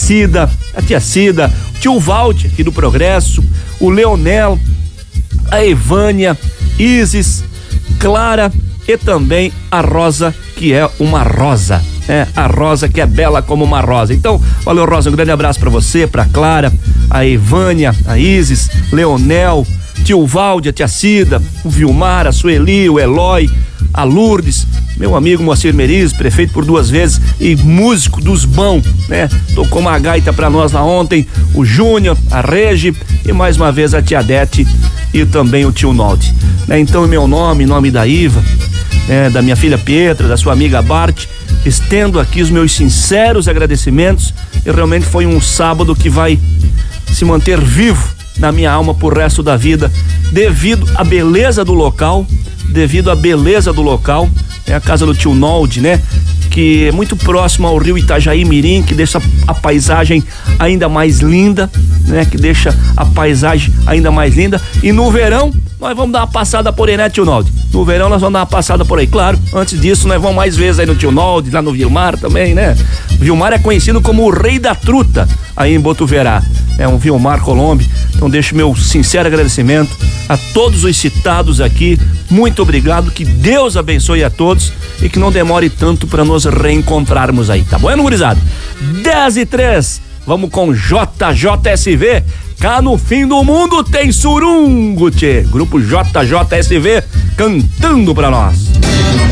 a tia Cida, o tio Valde aqui do Progresso, o Leonel, a Evânia, Isis, Clara e também a Rosa, que é uma rosa. A Rosa que é bela como uma rosa. Então, valeu, Rosa, um grande abraço pra você, pra Clara, a Evânia, a Isis, Leonel, tio Valde, a tia Cida, o Vilmar, a Sueli, o Eloy, a Lourdes, meu amigo Moacir Meriz, prefeito por 2 vezes e músico dos bons, né? Tocou uma gaita pra nós lá ontem, o Júnior, a Regi e mais uma vez a tia Dete e também o tio Nolde. Então, em meu nome, em nome da Iva, da minha filha Pietra, da sua amiga Bart, estendo aqui os meus sinceros agradecimentos. E realmente foi um sábado que vai se manter vivo na minha alma pro resto da vida, devido à beleza do local, é a casa do tio Nolde, né? Que é muito próximo ao rio Itajaí Mirim, que deixa a paisagem ainda mais linda, né? E no verão, nós vamos dar uma passada por aí, né, tio Nolde? No verão nós vamos dar uma passada por aí, claro. Antes disso, nós vamos mais vezes aí no tio Nolde, lá no Vilmar também, né? O Vilmar é conhecido como o rei da truta aí em Botuverá. É um Vilmar Colombe. Então deixo meu sincero agradecimento a todos os citados aqui. Muito obrigado, que Deus abençoe a todos e que não demore tanto para nos reencontrarmos aí, tá bom, gurizada? 10:03, vamos com JJSV. Cá no fim do mundo tem surungo, tchê. Grupo JJSV cantando pra nós.